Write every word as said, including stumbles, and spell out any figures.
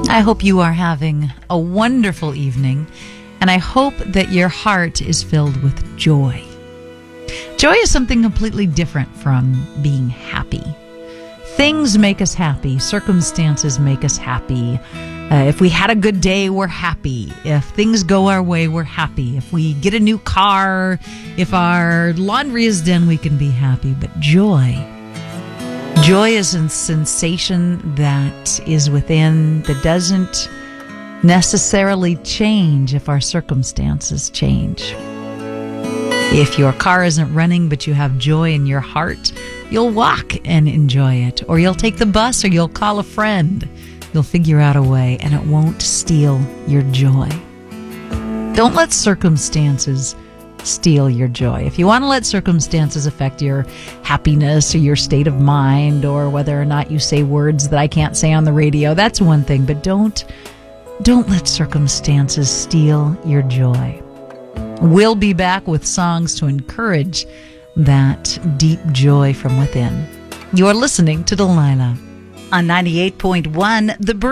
I hope you are having a wonderful evening, and I hope that your heart is filled with joy. Joy is something completely different from being happy. Things make us happy. Circumstances make us happy. Uh, if we had a good day, we're happy. If things go our way, we're happy. If we get a new car, if our laundry is done, we can be happy. But joy, joy is a sensation that is within, that doesn't necessarily change if our circumstances change. If your car isn't running but you have joy in your heart, you'll walk and enjoy it. Or you'll take the bus, or you'll call a friend. You'll figure out a way, and it won't steal your joy. Don't let circumstances steal your joy. If you want to let circumstances affect your happiness or your state of mind, or whether or not you say words that I can't say on the radio, that's one thing. But don't, don't let circumstances steal your joy. We'll be back with songs to encourage that deep joy from within. You're listening to Delilah on ninety-eight point one The Breeze.